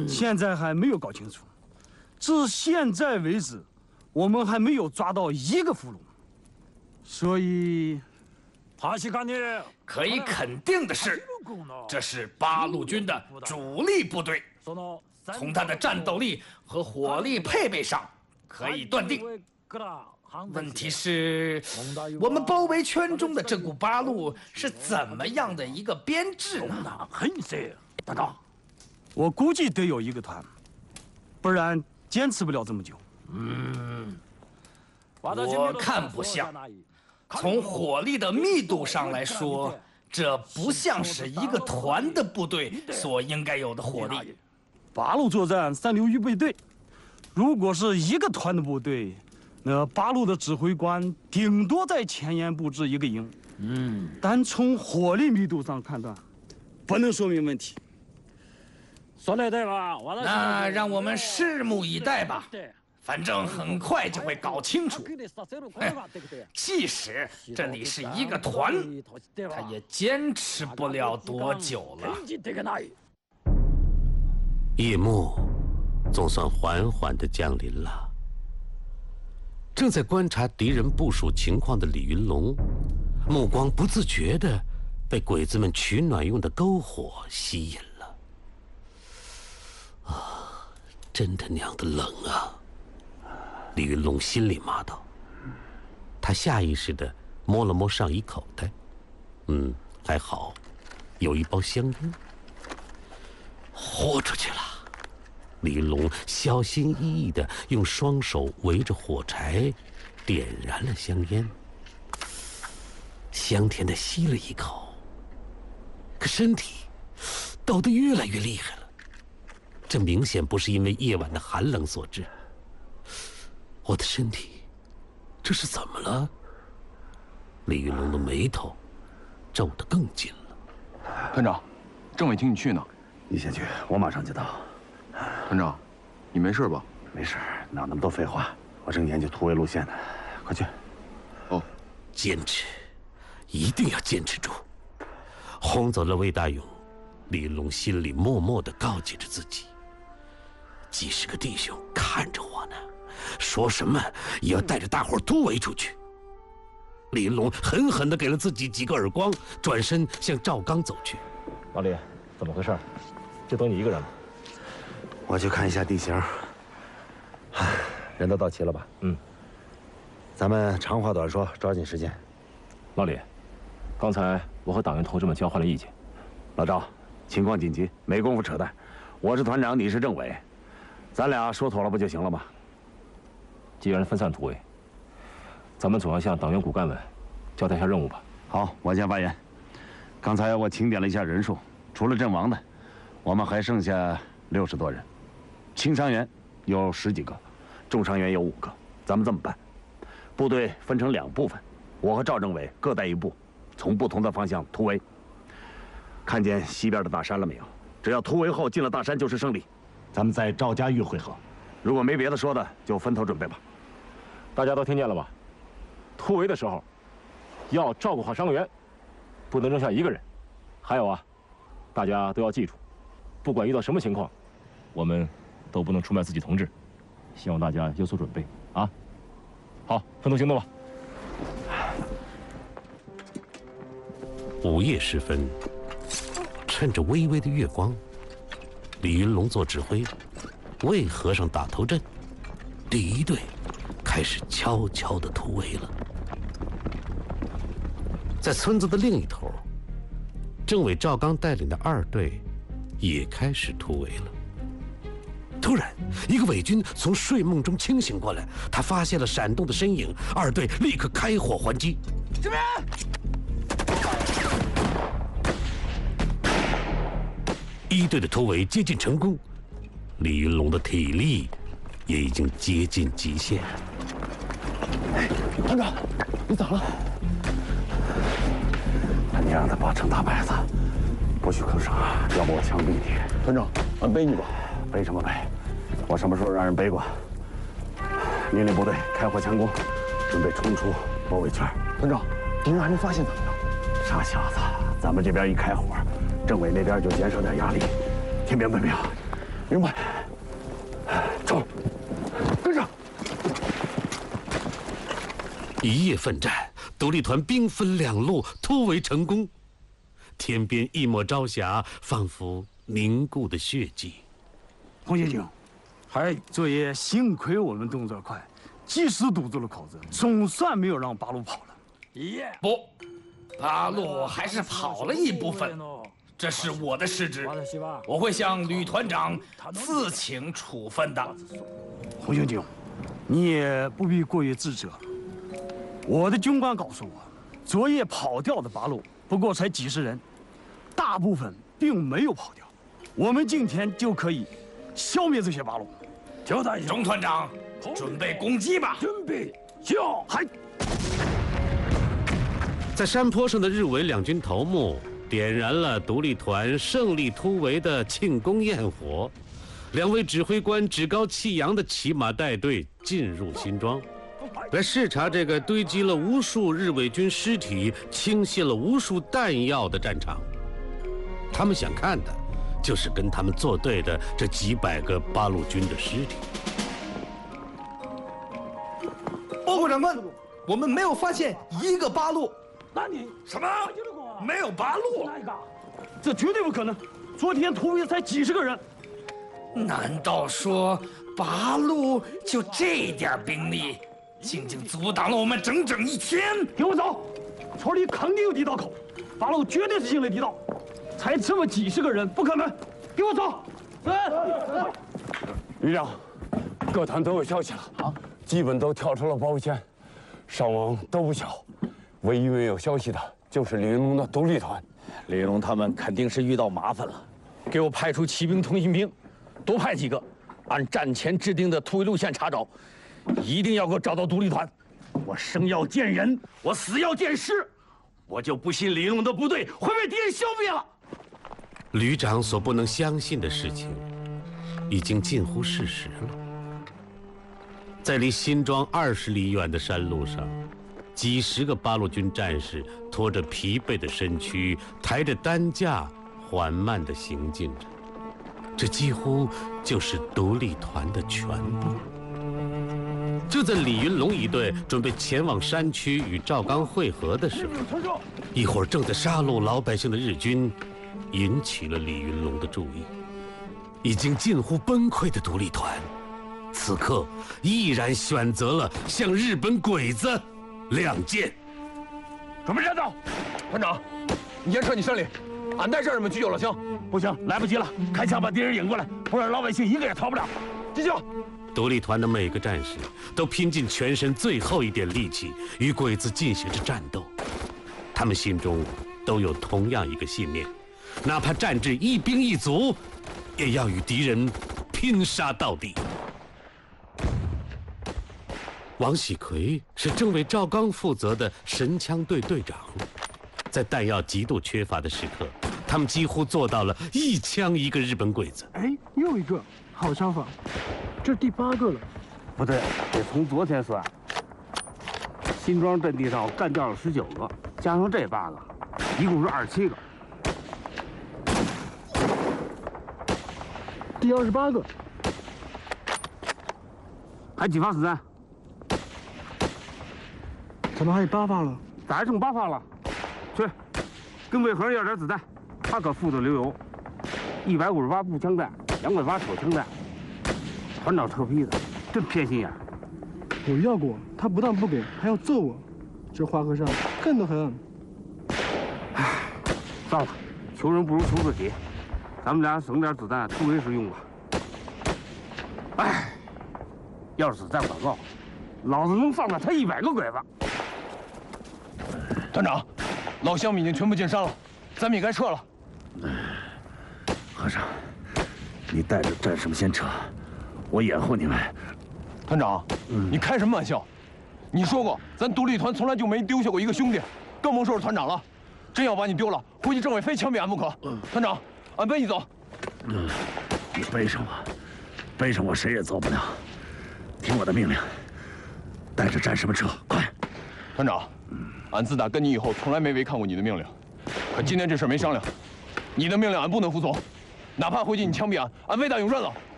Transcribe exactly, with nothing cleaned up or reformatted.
现在还没有搞清楚。至现在为止，我们还没有抓到一个俘虏，所以， 可以肯定的是，这是八路军的主力部队。从他的战斗力和火力配备上，可以断定。问题是，我们包围圈中的这股八路是怎么样的一个编制呢？ 大哥，我估计得有一个团，不然坚持不了这么久。 嗯，我看不像。从火力的密度上来说，这不像是一个团的部队所应该有的火力。 八路作战，三流预备队。如果是一个团的部队，那八路的指挥官顶多在前沿布置一个营。嗯，单从火力密度上判断，不能说明问题。 说得对吧？ 那让我们拭目以待吧。反正很快就会搞清楚。即使这里是一个团，他也坚持不了多久了。 夜幕总算缓缓地降临了。正在观察敌人部署情况的李云龙，目光不自觉地被鬼子们取暖用的篝火吸引了。啊，真他娘的冷啊！李云龙心里骂道。他下意识地摸了摸上衣口袋，嗯，还好，有一包香烟。豁出去了！李云龙小心翼翼地用双手围着火柴，点燃了香烟，香甜地吸了一口，可身体抖得越来越厉害了。这明显不是因为夜晚的寒冷所致。我的身体，这是怎么了？李云龙的眉头皱得更紧了。 团长，政委请你去呢。 你先去，我马上就到。 团长，你没事吧？ 没事，哪有那么多废话？我正研究突围路线呢。快去。 哦， 坚持，一定要坚持住。轰走了魏大勇，李云龙心里默默地告诫着自己：几十个弟兄看着我呢，说什么也要带着大伙突围出去。李云龙狠狠地给了自己几个耳光，转身向赵刚走去。 老李，怎么回事？就等你一个人了。 我去看一下地形。人都到齐了吧？ 嗯。 咱们长话短说，抓紧时间。 老李，刚才我和党员同志们交换了意见。 老赵，情况紧急，没工夫扯淡。我是团长，你是政委，咱俩说妥了不就行了吗？ 既然分散突围，咱们总要向党员骨干们交代一下任务吧。 好，我先发言。刚才我清点了一下人数，除了阵亡的，我们还剩下六十多人，轻伤员有十几个，重伤员有五个。咱们这么办，部队分成两部分，我和赵政委各带一部，从不同的方向突围。看见西边的大山了没有？只要突围后进了大山就是胜利。咱们在赵家峪会合。如果没别的说的，就分头准备吧。 大家都听见了吧？突围的时候要照顾好伤员，不能扔下一个人。还有啊，大家都要记住，不管遇到什么情况，我们都不能出卖自己同志。希望大家有所准备啊！好，分头行动吧。 午夜时分，趁着微微的月光，李云龙做指挥，魏和尚打头阵，第一队开始悄悄地突围了。在村子的另一头，政委赵刚带领的二队也开始突围了。突然，一个伪军从睡梦中清醒过来，他发现了闪动的身影，二队立刻开火还击。 这边！ 一队的突围接近成功，李云龙的体力也已经接近极限。 团长，你咋了？ 他娘的，把成大白子，不许吭声，要不我枪毙你！ 团长，俺背你吧。 背什么背？我什么时候让人背过？命令部队开火强攻，准备冲出包围圈。 团长，敌人还没发现咱们呢。 傻小子，咱们这边一开火，政委那边就减少点压力。听明白没有？ 明白。走，跟上。 一夜奋战，独立团兵分两路突围成功。天边一抹朝霞，仿佛凝固的血迹。 洪先生，嗨，这也幸亏我们动作快，及时堵住了口子，总算没有让八路跑了。 耶，不，八路还是跑了一部分。这是我的失职，我会向吕团长自请处分的。 洪先生，你也不必过于自责。我的军官告诉我，昨夜跑掉的八路不过才几十人，大部分并没有跑掉。我们今天就可以消灭这些八路。 交代钟团长，准备攻击吧！ 准备，就还。 在山坡上的日伪两军头目点燃了独立团胜利突围的庆功焰火，两位指挥官趾高气扬地骑马带队进入新庄，来视察这个堆积了无数日伪军尸体、倾泻了无数弹药的战场。他们想看的，就是跟他们作对的这几百个八路军的尸体。 报告长官，我们没有发现一个八路。 那你什么？没有八路？ 这绝对不可能！昨天突围才几十个人。 难道说八路就这点兵力，仅仅阻挡了我们整整一天？ 给我走！村里肯定有地道口，八路绝对是进了地道。才这么几十个人，不可能！给我走！ 来，旅长，各团都有消息了，啊，基本都跳出了包围圈，伤亡都不小。唯一没有消息的就是李云龙的独立团。 李云龙他们肯定是遇到麻烦了，给我派出骑兵、通信兵，多派几个，按战前制定的突围路线查找，一定要给我找到独立团。我生要见人，我死要见尸，我就不信李云龙的部队会被敌人消灭了。 旅长所不能相信的事情，已经近乎事实了。在离新庄二十里远的山路上，几十个八路军战士拖着疲惫的身躯，抬着担架，缓慢地行进着。这几乎就是独立团的全部。就在李云龙一队准备前往山区与赵刚会合的时候，一伙正在杀戮老百姓的日军引起了李云龙的注意。已经近乎崩溃的独立团，此刻毅然选择了向日本鬼子亮剑。 准备站到，团长，你先撤你山里，俺带战士们去救老乡。 不行，来不及了，开枪把敌人引过来，不然老百姓一个也逃不了。 进救！ 独立团的每个战士都拼尽全身最后一点力气，与鬼子进行着战斗。他们心中都有同样一个信念，哪怕战至一兵一卒，也要与敌人拼杀到底。王喜奎是正为赵刚负责的神枪队队长，在弹药极度缺乏的时刻，他们几乎做到了一枪一个日本鬼子。 哎，又一个，好消息，这是第八个了。 不对，得从昨天算。新庄阵地上干掉了十九个，加上这八个，一共是二十七个。 第二十八个， 还几发子弹？ 怎么还有八发了？ 咋还剩八发了？去，跟魏恒要点子弹，他可富得流油。一百五十发步枪弹，两百发手枪弹。团长特批的，真偏心眼。 我要过，他不但不给，还要揍我。这花和尚干得很。 唉，算了，求人不如求自己。咱们俩省点子弹，突围时用吧。唉，要是子弹广告，老子能放了他一百个鬼子。 团长，老乡们已经全部进山了，咱们也该撤了。 和尚，你带着战士们先撤，我掩护你们。 团长，嗯、你开什么玩笑？你说过，咱独立团从来就没丢下过一个兄弟，更甭说是团长了。真要把你丢了，估计政委非枪毙俺不可。嗯、团长，俺背你走。 嗯，你背上我，背上我谁也走不了。听我的命令，带着战士们撤，快！ 团长，俺自打跟你以后，从来没违抗过你的命令。可今天这事没商量，你的命令俺不能服从。 哪怕回去你枪毙俺，俺魏大勇认了。